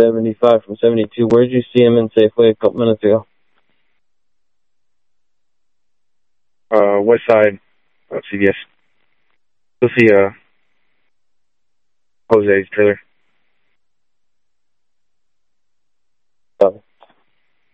75 from 72. Where did you see him in Safeway a couple minutes ago? West side of CVS. You'll see Jose's trailer.